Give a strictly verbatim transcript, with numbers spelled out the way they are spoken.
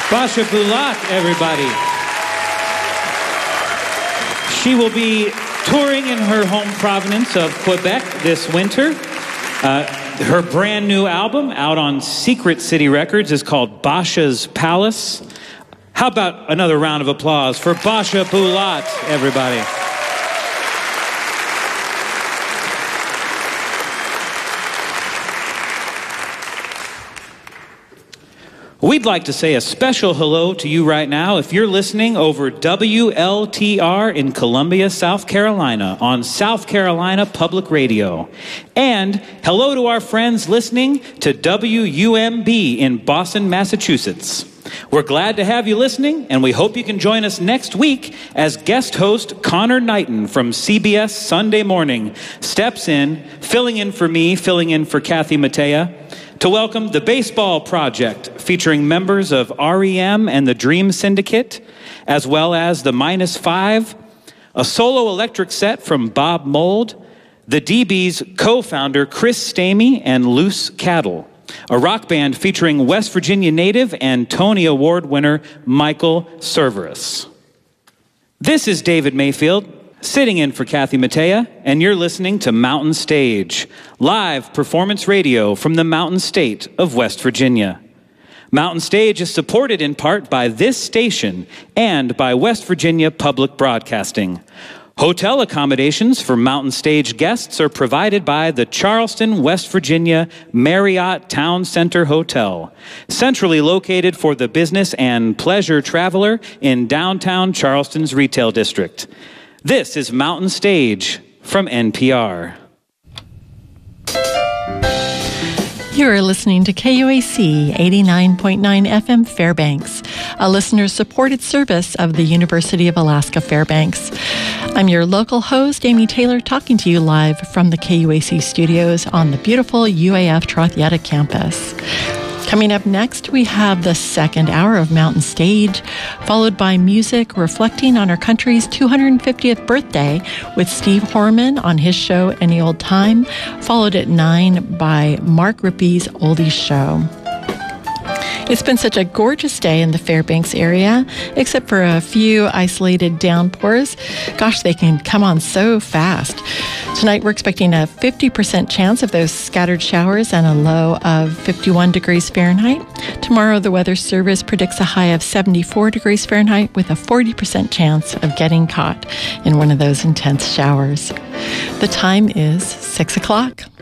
Basha Bulat, everybody. She will be touring in her home province of Quebec this winter. Uh, her brand new album out on Secret City Records is called Basha's Palace. How about another round of applause for Basha Bulat, everybody? We'd like to say a special hello to you right now if you're listening over W L T R in Columbia, South Carolina on South Carolina Public Radio. And hello to our friends listening to W U M B in Boston, Massachusetts. We're glad to have you listening, and we hope you can join us next week as guest host Connor Knighton from C B S Sunday Morning steps in, filling in for me, filling in for Kathy Mattea, to welcome the Baseball Project, featuring members of R E M and the Dream Syndicate, as well as the Minus Five, a solo electric set from Bob Mould, the D B's co-founder Chris Stamey and Loose Cattle, a rock band featuring West Virginia native and Tony Award winner Michael Cerveris. This is David Mayfield, sitting in for Kathy Mattea, and you're listening to Mountain Stage, live performance radio from the Mountain State of West Virginia. Mountain Stage is supported in part by this station and by West Virginia Public Broadcasting. Hotel accommodations for Mountain Stage guests are provided by the Charleston, West Virginia Marriott Town Center Hotel, centrally located for the business and pleasure traveler in downtown Charleston's retail district. This is Mountain Stage from N P R. You are listening to K U A C eighty-nine point nine F M Fairbanks, a listener-supported service of the University of Alaska Fairbanks. I'm your local host, Amy Taylor, talking to you live from the K U A C studios on the beautiful U A F Trothieta campus. Coming up next, we have the second hour of Mountain Stage, followed by music reflecting on our country's two hundred fiftieth birthday with Steve Horman on his show Any Old Time, followed at nine by Mark Rippey's Oldies Show. It's been such a gorgeous day in the Fairbanks area, except for a few isolated downpours. Gosh, they can come on so fast. Tonight, we're expecting a fifty percent chance of those scattered showers and a low of fifty-one degrees Fahrenheit. Tomorrow, the Weather Service predicts a high of seventy-four degrees Fahrenheit with a forty percent chance of getting caught in one of those intense showers. The time is six o'clock.